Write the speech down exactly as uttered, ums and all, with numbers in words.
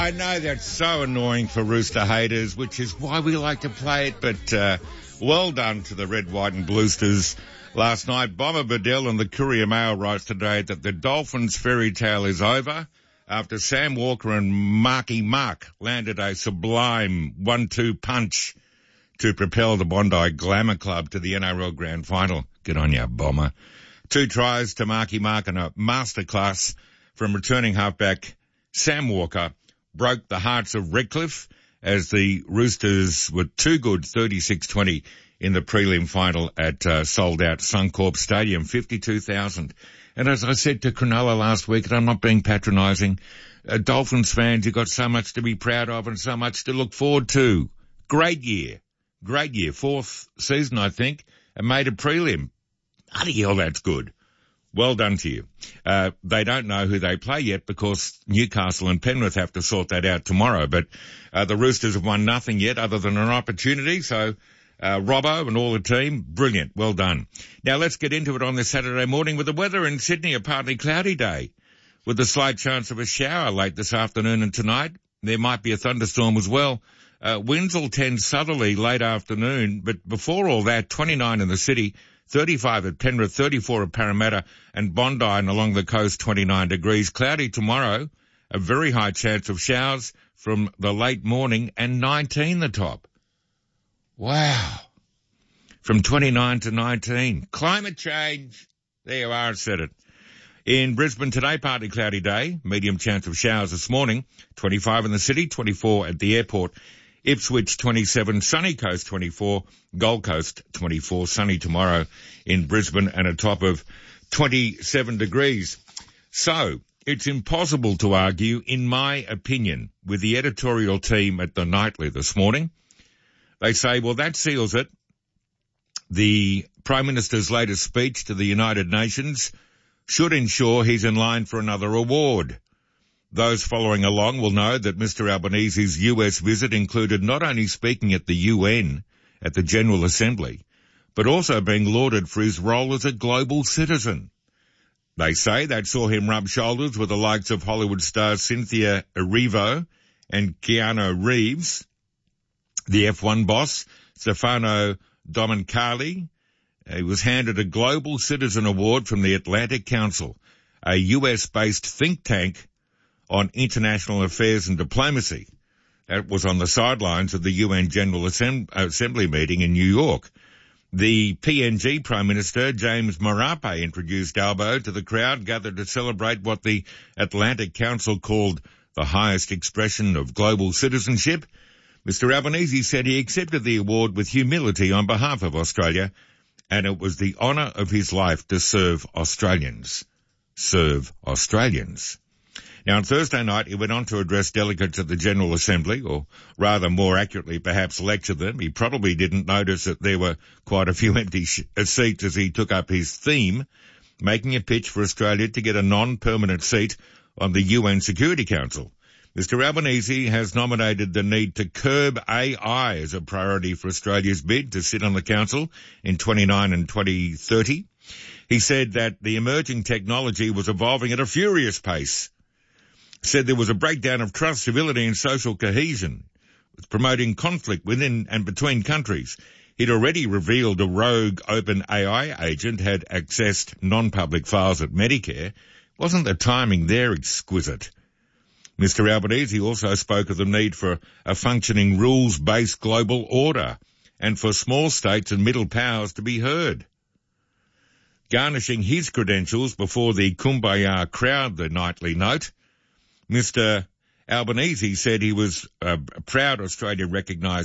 I know that's so annoying for Rooster haters, which is why we like to play it, but uh, well done to the Red, White and Bluesters last night. Bomber Bedell and the Courier Mail writes today that the Dolphins fairy tale is over after Sam Walker and Marky Mark landed a sublime one two punch to propel the Bondi Glamour Club to the N R L Grand Final. Good on ya, Bomber. Two tries to Marky Mark and a masterclass from returning halfback Sam Walker broke the hearts of Redcliffe as the Roosters were too good, thirty-six twenty in the prelim final at uh, sold-out Suncorp Stadium, fifty-two thousand. And as I said to Cronulla last week, and I'm not being patronising, uh, Dolphins fans, you've got so much to be proud of and so much to look forward to. Great year. Great year. Fourth season, I think, and made a prelim. Bloody hell, that's good. Well done to you. Uh, they don't know who they play yet because Newcastle and Penrith have to sort that out tomorrow. But uh, the Roosters have won nothing yet other than an opportunity. So uh, Robbo and all the team, brilliant. Well done. Now let's get into it on this Saturday morning with the weather in Sydney, a partly cloudy day with a slight chance of a shower late this afternoon and tonight. There might be a thunderstorm as well. Uh, winds will tend southerly late afternoon, but before all that, twenty-nine in the city, thirty-five at Penrith, thirty-four at Parramatta, and Bondi and along the coast, twenty-nine degrees. Cloudy tomorrow, a very high chance of showers from the late morning, and nineteen the top. Wow. From twenty-nine to nineteen. Climate change. There you are, I said it. In Brisbane today, partly cloudy day, medium chance of showers this morning, twenty-five in the city, twenty-four at the airport. Ipswich twenty-seven, Sunny Coast twenty-four, Gold Coast twenty-four, sunny tomorrow in Brisbane and a top of twenty-seven degrees. So, it's impossible to argue, in my opinion, with the editorial team at the Nightly this morning. They say, well, that seals it. The Prime Minister's latest speech to the United Nations should ensure he's in line for another award. Those following along will know that Mister Albanese's U S visit included not only speaking at the U N, at the General Assembly, but also being lauded for his role as a global citizen. They say that saw him rub shoulders with the likes of Hollywood stars Cynthia Erivo and Keanu Reeves, the F one boss, Stefano Domenicali. He was handed a Global Citizen Award from the Atlantic Council, a U S-based think tank on international affairs and diplomacy. That was on the sidelines of the U N General Assembly meeting in New York. The P N G Prime Minister, James Marape, introduced Albo to the crowd gathered to celebrate what the Atlantic Council called the highest expression of global citizenship. Mister Albanese said he accepted the award with humility on behalf of Australia, and it was the honour of his life to serve Australians. Serve Australians. Now, on Thursday night, he went on to address delegates at the General Assembly, or rather, more accurately, perhaps lecture them. He probably didn't notice that there were quite a few empty sh- seats as he took up his theme, making a pitch for Australia to get a non-permanent seat on the U N Security Council. Mister Albanese has nominated the need to curb A I as a priority for Australia's bid to sit on the Council in twenty-nine and twenty thirty. He said that the emerging technology was evolving at a furious pace. Said there was a breakdown of trust, civility and social cohesion, promoting conflict within and between countries. He'd already revealed a rogue open A I agent had accessed non-public files at Medicare. Wasn't the timing there exquisite? Mister Albanese also spoke of the need for a functioning rules-based global order and for small states and middle powers to be heard. Garnishing his credentials before the Kumbaya crowd, the Nightly note, Mister Albanese said he was uh, proud Australia recognised